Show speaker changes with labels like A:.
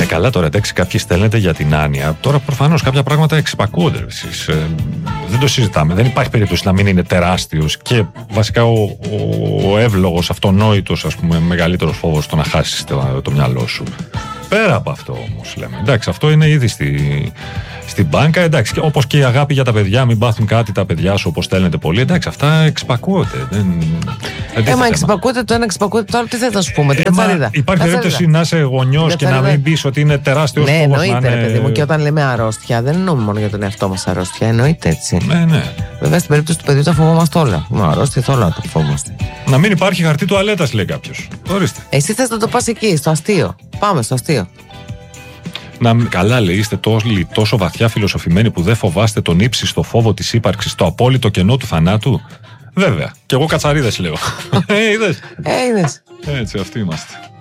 A: Καλά τώρα, εντάξει, κάποιοι στέλνετε για την άνοια. Τώρα προφανώς κάποια πράγματα εξυπακούονται. Δεν το συζητάμε. Δεν υπάρχει περίπτωση να μην είναι τεράστιος και βασικά ο εύλογος, αυτονόητος, ας πούμε, μεγαλύτερος φόβος το να χάσεις το μυαλό σου. Πέρα από αυτό όμως λέμε. Εντάξει, αυτό είναι ήδη στην μπάνκα. Εντάξει, όπως και η αγάπη για τα παιδιά, μην πάθουν κάτι τα παιδιά σου όπως στέλνετε πολύ. Εντάξει, αυτά εξυπακούονται.
B: Μα εξυπακούεται το ένα, εξυπακούεται το άλλο. Τι θες να σου πούμε, την κατσαρίδα.
A: Υπάρχει περίπτωση να είσαι γονιός και να μην πεις ότι είναι τεράστιος φόβος.
B: Ναι, εννοείται, ρε παιδί μου. Και όταν λέμε αρρώστια, δεν εννοούμε μόνο για τον εαυτό μας αρρώστια. Εννοείται έτσι.
A: Ναι.
B: Βέβαια, στην περίπτωση του παιδιού τα φοβόμαστε όλα. Αρρώστια, όλα να το φοβόμαστε.
A: Να μην υπάρχει χαρτί τουαλέτας, λέει κάποιος. Ορίστε.
B: Εσύ θες να το πας εκεί, στο αστείο. Πάμε στο αστείο.
A: Καλά, λέει, είστε τόσο βαθιά φιλοσοφημένοι που δεν φοβάστε τον ύψιστο φόβο της ύπαρξης, το απόλυτο κενό του θανάτου. Βέβαια. Κι εγώ κατσαρίδες λέω. Είδες.
B: Είδες.
A: Έτσι, αυτοί είμαστε.